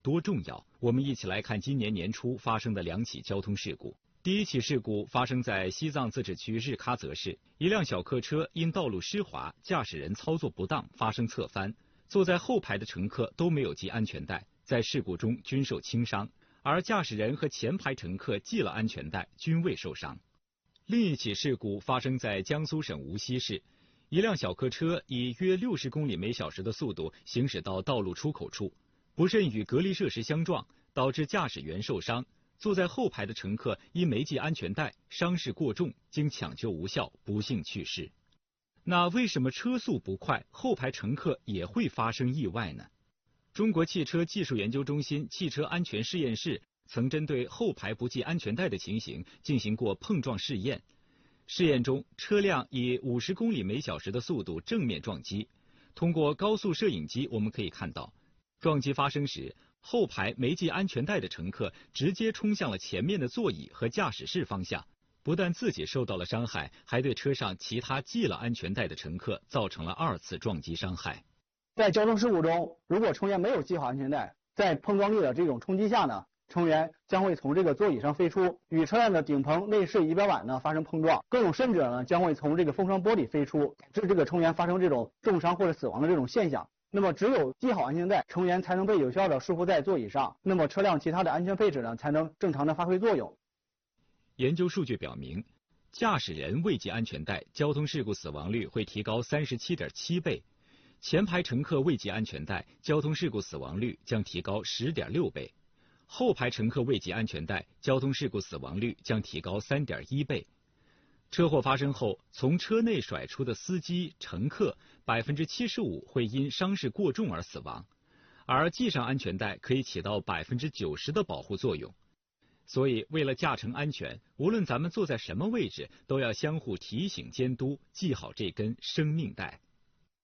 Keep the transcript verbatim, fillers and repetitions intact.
多重要？我们一起来看今年年初发生的两起交通事故。第一起事故发生在西藏自治区日喀则市，一辆小客车因道路湿滑，驾驶人操作不当发生侧翻，坐在后排的乘客都没有系安全带，在事故中均受轻伤，而驾驶人和前排乘客系了安全带，均未受伤。另一起事故发生在江苏省无锡市，一辆小客车以约六十公里每小时的速度行驶到道路出口处，不慎与隔离设施相撞，导致驾驶员受伤，坐在后排的乘客因没系安全带，伤势过重，经抢救无效，不幸去世。那为什么车速不快，后排乘客也会发生意外呢？中国汽车技术研究中心汽车安全试验室曾针对后排不系安全带的情形进行过碰撞试验。试验中，车辆以五十公里每小时的速度正面撞击。通过高速摄影机，我们可以看到，撞击发生时，后排没系安全带的乘客直接冲向了前面的座椅和驾驶室方向，不但自己受到了伤害，还对车上其他系了安全带的乘客造成了二次撞击伤害。 在交通事故中，如果成员没有系好安全带，在碰撞力的这种冲击下呢，成员将会从这个座椅上飞出，与车辆的顶棚、内饰、仪表板呢发生碰撞，更有甚者呢将会从这个风窗玻璃飞出，导致这个成员发生这种重伤或者死亡的这种现象。那么只有系好安全带，成员才能被有效的束缚在座椅上，那么车辆其他的安全配置呢才能正常的发挥作用。 研究数据表明，驾驶人未系安全带，交通事故死亡率会提高 三十七点七 倍。前排乘客未系安全带，交通事故死亡率将提高 十点六 倍；后排乘客未系安全带，交通事故死亡率将提高 三点一 倍。车祸发生后，从车内甩出的司机、乘客 百分之七十五 会因伤势过重而死亡，而系上安全带可以起到 百分之九十 的保护作用。所以，为了驾乘安全，无论咱们坐在什么位置，都要相互提醒监督，系好这根生命带。